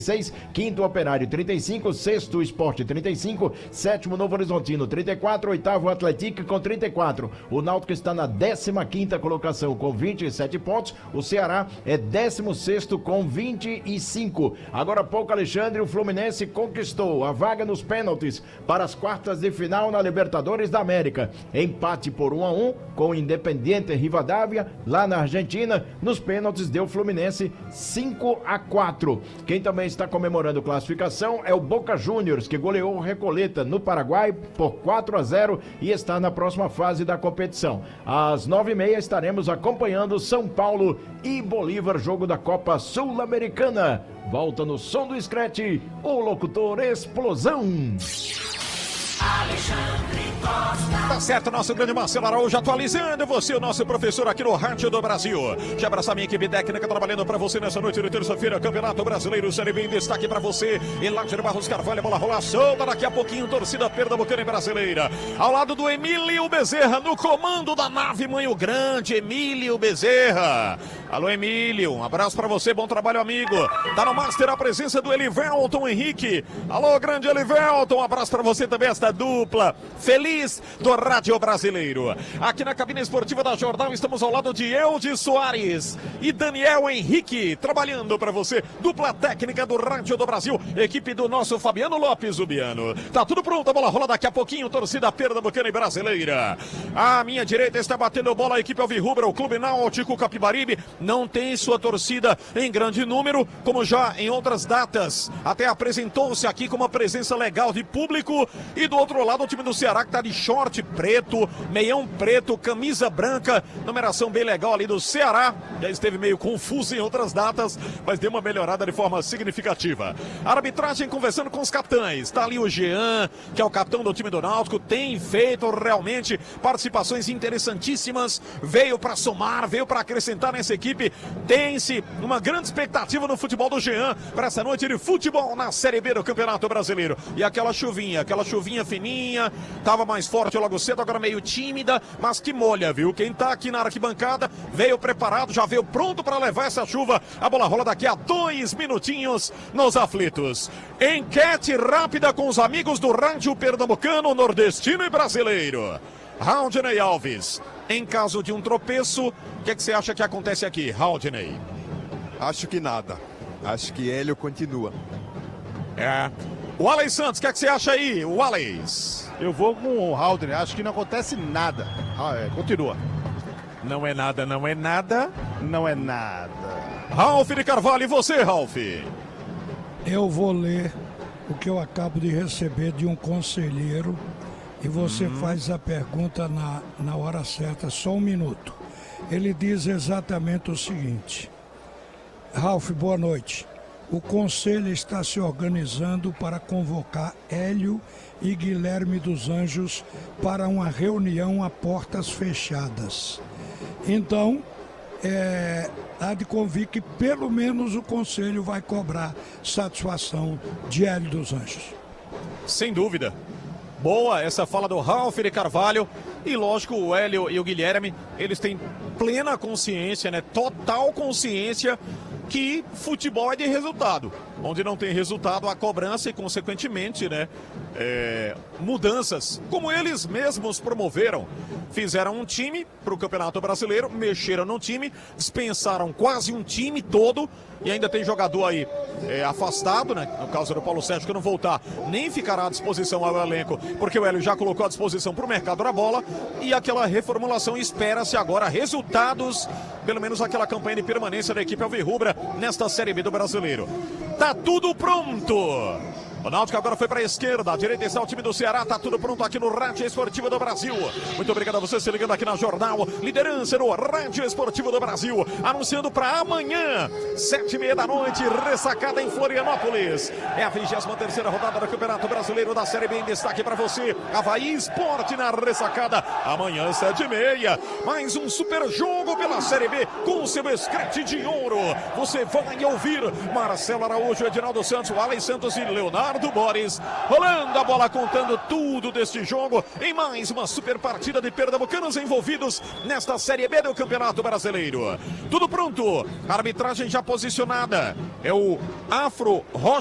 quinto Operário 35, sexto Sport 35, sétimo Novo Horizontino 34, oitavo Atlético com 34. O Náutico está na 15ª colocação com 27 pontos. O Ceará é 16º com 25. Agora há pouco, Alexandre, o Fluminense conquistou a vaga nos pênaltis para as quartas de final na Libertadores da América. Empate por 1-1 com o Independiente Rivadavia lá na Argentina. Nos pênaltis deu Fluminense 5-4. Quem também está comemorando classificação é o Boca Juniors, que goleou o Recoleta no Paraguai por 4-0 e está na próxima fase da competição. Às 9h30 estaremos acompanhando São Paulo e Bolívar, jogo da Copa Sul-Americana. Volta no som do Scratch, o locutor Explosão. Alexandre Costa. Tá certo, nosso grande Marcelo Araújo atualizando você, o nosso professor aqui no Rádio do Brasil. Já abraça a minha equipe técnica trabalhando pra você nessa noite de terça-feira. Campeonato Brasileiro Série B em destaque pra você. Eladir Barros Carvalho, bola rola solta. Daqui a pouquinho, torcida pernambucana e brasileira. Ao lado do Emílio Bezerra, no comando da nave Manho Grande, Emílio Bezerra. Alô, Emílio, um abraço pra você, bom trabalho, amigo. Tá no Master a presença do Elivelton Henrique. Alô, grande Elivelton, um abraço pra você também, esta dupla feliz do Rádio Brasileiro. Aqui na cabine esportiva da Jornal estamos ao lado de Eudes Soares e Daniel Henrique, trabalhando para você, dupla técnica do Rádio do Brasil, equipe do nosso Fabiano Lopes Ubiano. Tá tudo pronto, a bola rola daqui a pouquinho, torcida pernambucana e brasileira. À minha direita está batendo bola a equipe alvirrubra, o Clube Náutico Capibaribe. Não tem sua torcida em grande número, como já em outras datas. Até apresentou-se aqui com uma presença legal de público. E do outro lado o time do Ceará, que tá de short preto, meião preto, camisa branca, numeração bem legal ali do Ceará. Já esteve meio confuso em outras datas, mas deu uma melhorada de forma significativa. A arbitragem conversando com os capitães. Tá ali o Jean, que é o capitão do time do Náutico, tem feito realmente participações interessantíssimas, veio para somar, veio para acrescentar nessa equipe. Tem-se uma grande expectativa no futebol do Jean para essa noite de futebol na Série B do Campeonato Brasileiro. E aquela chuvinha fininha, tava mais forte logo cedo, agora meio tímida, mas que molha, viu? Quem tá aqui na arquibancada veio preparado, já veio pronto para levar essa chuva. A bola rola daqui a 2 minutinhos nos aflitos. Enquete rápida com os amigos do Rádio Pernambucano, Nordestino e Brasileiro. Raudney Alves, em caso de um tropeço, o que você acha que acontece aqui, Raudney? Acho que nada. Acho que Hélio continua. O Alex Santos, o que você acha aí, o Alex? Eu vou com o Raudney, acho que não acontece nada. Continua. Não é nada, não é nada. Não é nada. Ralf de Carvalho, e você, Ralf? Eu vou ler o que eu acabo de receber de um conselheiro e você faz a pergunta na hora certa, só um minuto. Ele diz exatamente o seguinte: Ralf, boa noite. O Conselho está se organizando para convocar Hélio e Guilherme dos Anjos para uma reunião a portas fechadas. Então, há de convir que pelo menos o Conselho vai cobrar satisfação de Hélio dos Anjos. Sem dúvida. Boa essa fala do Ralf de Carvalho. E lógico, o Hélio e o Guilherme, eles têm plena consciência, né? Total consciência que futebol é de resultado. Onde não tem resultado, há cobrança e, consequentemente, né, mudanças, como eles mesmos promoveram. Fizeram um time para o Campeonato Brasileiro, mexeram no time, dispensaram quase um time todo e ainda tem jogador aí afastado, né? No caso do Paulo Sérgio, que não voltar, nem ficará à disposição ao elenco, porque o Hélio já colocou à disposição para o mercado da bola. E aquela reformulação, espera-se agora resultados, pelo menos aquela campanha de permanência da equipe alvirrubra nesta Série B do Brasileiro. Tá tudo pronto. O Náutico agora foi para a esquerda, a direita está o time do Ceará, tá tudo pronto aqui no Rádio Esportivo do Brasil. Muito obrigado a você se ligando aqui na Jornal, liderança no Rádio Esportivo do Brasil, anunciando para amanhã, 7h30 da noite, ressacada em Florianópolis. É a 23ª rodada do Campeonato Brasileiro da Série B em destaque para você. Avaí Esporte na ressacada, amanhã 7h30. Mais um super jogo pela Série B com o seu escrete de ouro. Você vai ouvir Marcelo Araújo, Edinaldo Santos, o Alex Santos e Leonardo Eduardo Boris, rolando a bola, contando tudo deste jogo, em mais uma super partida de pernambucanos envolvidos nesta Série B do Campeonato Brasileiro. Tudo pronto, a arbitragem já posicionada, é o Afro Rocha.